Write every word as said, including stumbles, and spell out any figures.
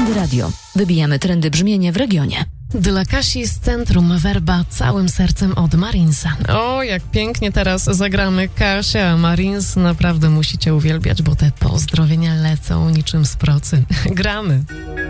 Halo Radio. Wybijamy trendy brzmienia w regionie. Dla Kasi z Centrum Werba całym sercem od Marinsa. O, jak pięknie teraz zagramy Kasia. Marins naprawdę musicie uwielbiać, bo te pozdrowienia lecą niczym z procy. Gramy.